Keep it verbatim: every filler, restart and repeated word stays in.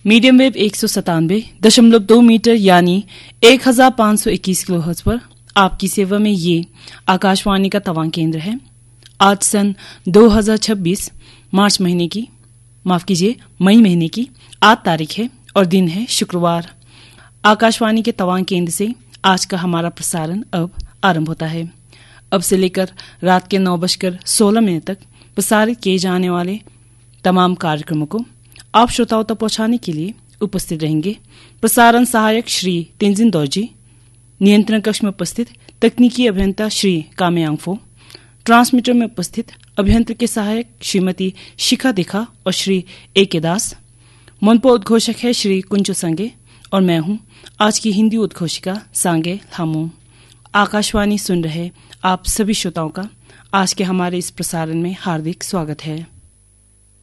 Medium wave एक सौ सतानवे दशमलव दो मीटर यानी एक हजार पाँच सौ इक्कीस किलो हर्ट्ज पर आपकी सेवा में ये आकाशवाणी का तवांग केंद्र है। आज सन दो हजार छब्बीस मार्च महीने की माफ कीजिए मई महीने की आठ तारीख है और दिन है शुक्रवार। आकाशवाणी के तवांग केंद्र से आज का हमारा प्रसारण अब आरंभ होता है। अब से लेकर रात के नौ बजकर सोलह मिनट तक प्रसारित किए जाने वाले तमाम कार्यक्रमों को आप श्रोताओं तक पहुंचाने के लिए उपस्थित रहेंगे प्रसारण सहायक श्री तेंजिन दौजी, नियंत्रण कक्ष में उपस्थित तकनीकी अभियंता श्री कामयांगफो, ट्रांसमीटर में उपस्थित अभियंत्र के सहायक श्रीमती शिखा दिखा और श्री ए के दास। मनपो उद्घोषक है श्री कुंचो संगे और मैं हूं आज की हिंदी उद्घोषिका सांगे थामू। आकाशवाणी सुन रहे आप सभी श्रोताओं का आज के हमारे इस प्रसारण में हार्दिक स्वागत है।